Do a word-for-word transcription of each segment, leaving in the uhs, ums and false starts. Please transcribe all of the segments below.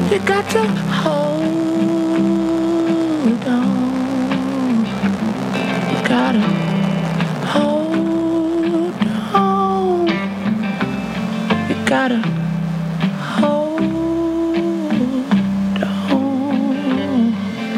You got to hold on. You gotta hold on. You gotta hold on.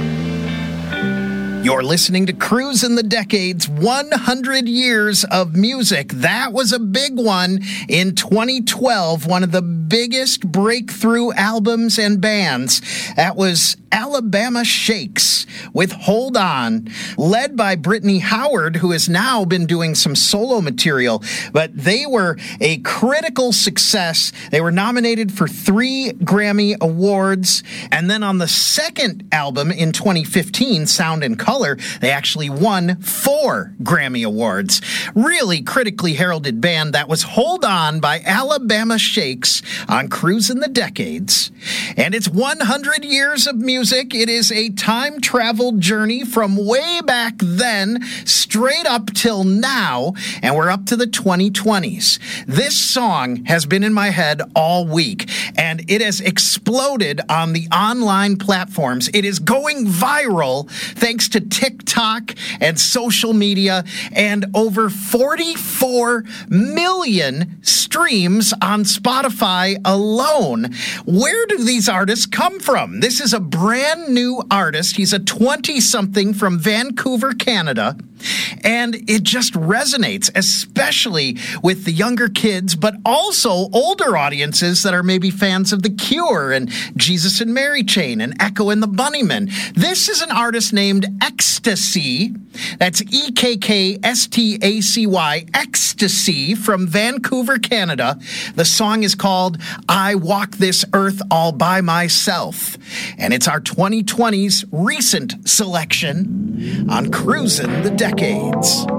You're listening to Cruisin' the Decades, one hundred years of music. That was a big one in twenty twelve, one of the biggest breakthrough albums and bands. That was Alabama Shakes with Hold On, led by Brittany Howard, who has now been doing some solo material, but they were a critical success. They were nominated for three Grammy Awards, and then on the second album in twenty fifteen, Sound and Color, they actually won four Grammy Awards. Really critically heralded band. That was Hold On by Alabama Shakes on Cruisin' the Decades. And it's one hundred years of music. It is a time travel journey from way back then straight up till now, and we're up to the twenty twenties. This song has been in my head all week, and it has exploded on the online platforms. It is going viral thanks to TikTok and social media, and over forty-four million streams on Spotify alone. Where do these artists come from? This is a brand new artist. He's a twenty-something from Vancouver, Canada, and it just resonates, especially with the younger kids, but also older audiences that are maybe fans of The Cure and Jesus and Mary Chain and Echo and the Bunnymen. This is an artist named Ecstasy. That's E K K S T A C Y, Ecstasy, from Vancouver, Canada. The song is called I Walk This Earth All By Myself, and it's our twenty twenties recent selection on Cruisin' the Decades.